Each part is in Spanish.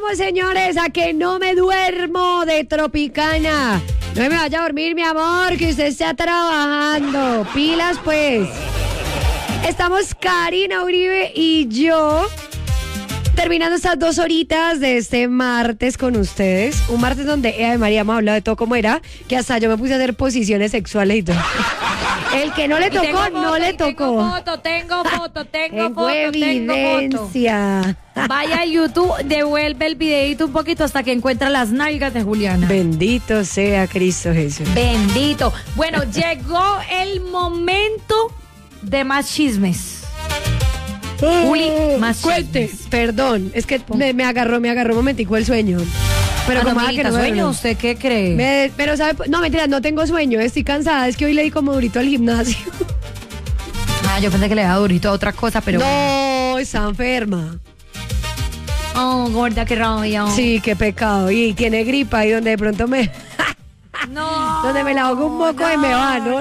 vamos, señores, a que no me duermo de Tropicana. No me vaya a dormir, mi amor, que usted está trabajando. Pilas, pues. Estamos Karina Uribe y yo terminando estas 2 horitas de este martes con ustedes. Un martes donde, María, hemos hablado de todo como era, que hasta yo me puse a hacer posiciones sexuales y todo. El que no le tocó, no le tocó. Tengo foto. Evidencia. Vaya a YouTube, devuelve el videito un poquito hasta que encuentra las nalgas de Juliana. Bendito sea Cristo Jesús. Bendito. Bueno, llegó el momento de más chismes. Juli, más cuente. chismes. Perdón, es que me agarró un momentico el sueño. Pero como que no sueño, duermo. ¿usted qué cree? Pero sabe, no, mentira, no tengo sueño, estoy cansada, es que hoy le di como durito al gimnasio. Yo pensé que le daba durito a otra cosa, pero... No, está enferma. Oh, gorda, qué rabia. Sí, qué pecado. Y tiene gripa y donde de pronto me... No. Donde me la hago un moco y me va. No.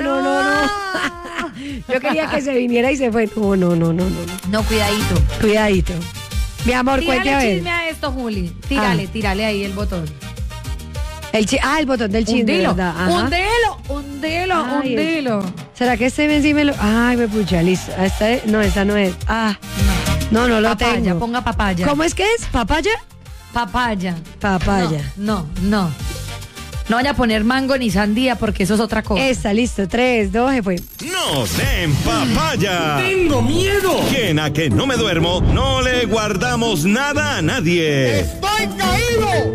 Yo quería que se viniera y se fue. No. No, cuidadito. Cuidadito. Mi amor, cuente a Tírale ver. chisme a esto, Juli. Tírale ahí el botón. El botón del chisme, Hundilo. ¿verdad? Ajá. Ay, Hundilo. ¿Será que este ven sí me lo...? Ay, me pucha, listo. No, esa no es. No lo Papaya, tengo. ponga papaya. ¿Cómo es que es? ¿Papaya? Papaya. Papaya. No vaya a poner mango ni sandía porque eso es otra cosa. Esa, listo. 3, 2, se fue. ¡No den papaya! ¡Tengo miedo! Quien a que no me duermo, no le guardamos nada a nadie. ¡Estoy caído!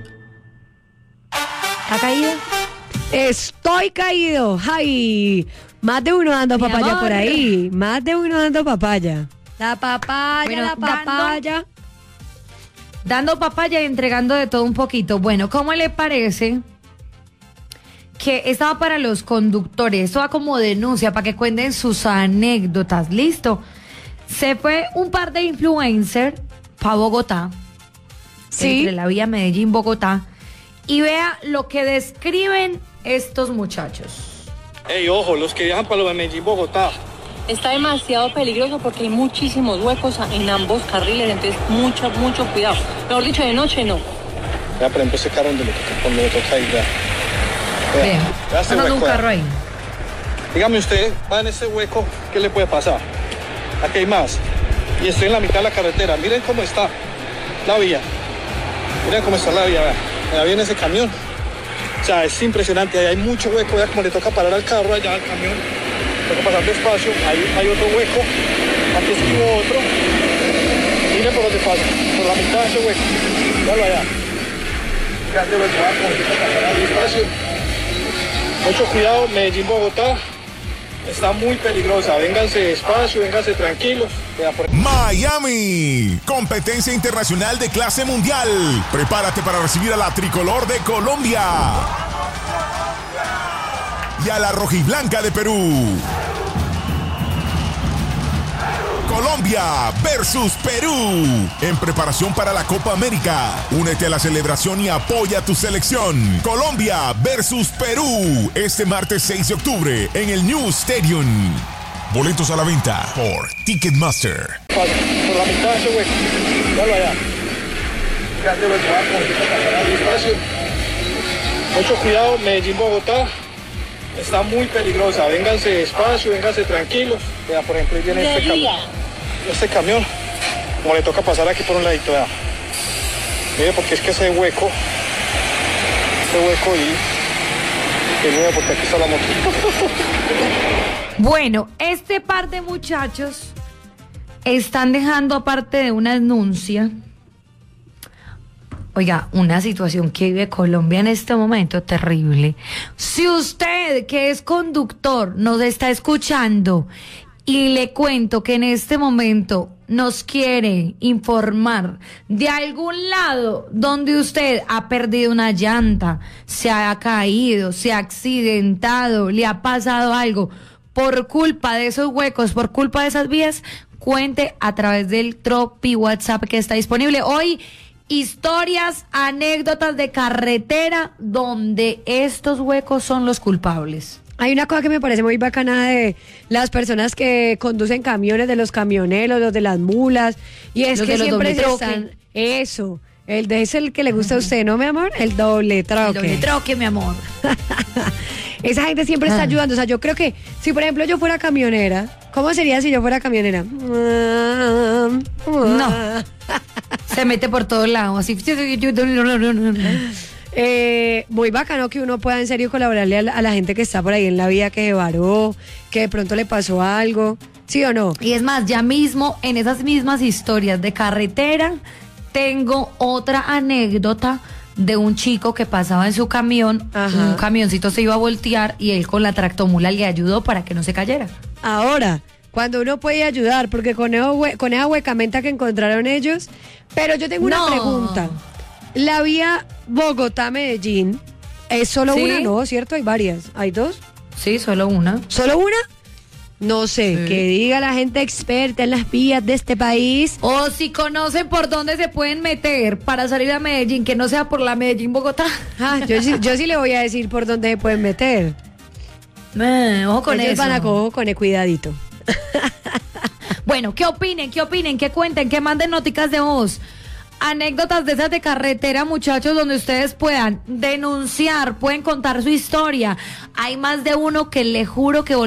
¿Ha caído? Estoy caído. Ay, más de uno dando Mi papaya amor. por ahí. Más de uno dando papaya. La papaya, Bueno, la papaya. Dando papaya y entregando de todo un poquito. Bueno, ¿cómo le parece que estaba para los conductores? Esto va como denuncia para que cuenten sus anécdotas. ¿Listo? Se fue un par de influencers para Bogotá. Sí. Entre la vía Medellín-Bogotá. Y vea lo que describen estos muchachos. Ey, ojo, los que viajan para lo de Medellín, Bogotá. Está demasiado peligroso porque hay muchísimos huecos en ambos carriles, entonces mucho cuidado. Mejor dicho, de noche no. Vea, por ejemplo, ese carro donde le toca ahí, vea. Vean, Vea este sonando un hueco, carro ahí. Dígame usted, va en ese hueco, ¿qué le puede pasar? Aquí hay más. Y estoy en la mitad de la carretera. Miren cómo está la vía. Miren cómo está la vía, vea. Allá viene ese camión. O sea, es impresionante. Ahí hay mucho hueco. Vea cómo le toca parar al carro allá, al camión. Toca pasar despacio. Ahí hay otro hueco. Aquí estuvo otro. Miren por dónde pasa. Por la mitad de ese hueco. Véalo allá. Fíjate lo que va a pasar despacio. Mucho cuidado, Medellín, Bogotá. Está muy peligrosa. Vénganse despacio, vénganse tranquilos. Vea, por... Miami, competencia internacional de clase mundial. Prepárate para recibir a la tricolor de Colombia y a la rojiblanca de Perú. Colombia versus Perú en preparación para la Copa América. Únete a la celebración y apoya a tu selección. Colombia versus Perú este martes 6 de octubre en el New Stadium. Boletos a la venta por Ticketmaster. Pasa por la mitad de ese hueco. Véalo allá. Fíjate lo que va a pasar despacio. Mucho cuidado, Medellín, Bogotá. Está muy peligrosa. Vénganse despacio, vénganse tranquilos. Vea, por ejemplo, ahí viene este camión. Como le toca pasar aquí por un ladito, vea. Mire, porque es que ese hueco ahí. Que miedo, porque aquí está la moto. Bueno, este par de muchachos están dejando, aparte de una denuncia, oiga, una situación que vive Colombia en este momento terrible. Si usted, que es conductor, nos está escuchando y le cuento que en este momento nos quiere informar de algún lado donde usted ha perdido una llanta, se ha caído, se ha accidentado, le ha pasado algo por culpa de esos huecos, por culpa de esas vías, cuente a través del Tropi WhatsApp que está disponible hoy. Historias, anécdotas de carretera donde estos huecos son los culpables. Hay una cosa que me parece muy bacana de las personas que conducen camiones, de los camioneros, los de las mulas, y es Los que de los siempre doble se troque. están, eso, Es el que le gusta a usted, ¿no, mi amor? El doble troque. El doble troque, mi amor. Esa gente siempre está ayudando. O sea, yo creo que si, por ejemplo, yo fuera camionera, ¿cómo sería si yo fuera camionera? No. Se mete por todos lados, así. Muy bacano que uno pueda en serio colaborarle a la gente que está por ahí en la vía, que se varó, que de pronto le pasó algo, ¿sí o no? Y es más, ya mismo en esas mismas historias de carretera tengo otra anécdota de un chico que pasaba en su camión. Ajá. Un camioncito se iba a voltear y él con la tractomula le ayudó para que no se cayera. Ahora, cuando uno puede ayudar, porque con esa huecamenta que encontraron ellos, pero yo tengo una No. pregunta. La vía Bogotá-Medellín es solo ¿Sí? una, ¿no? ¿Cierto? Hay varias. ¿Hay dos? Sí, solo una. ¿Solo una? No sé, Sí. que diga la gente experta en las vías de este país. O si conocen por dónde se pueden meter para salir a Medellín, que no sea por la Medellín-Bogotá. Ah, yo sí le voy a decir por dónde se pueden meter. Ojo con Ellos eso. van a cojo con el cuidadito. Bueno, ¿qué opinen? ¿Qué cuenten? ¿Qué manden noticas de voz? Anécdotas de esas de carretera, muchachos, donde ustedes puedan denunciar, pueden contar su historia. Hay más de uno que le juro que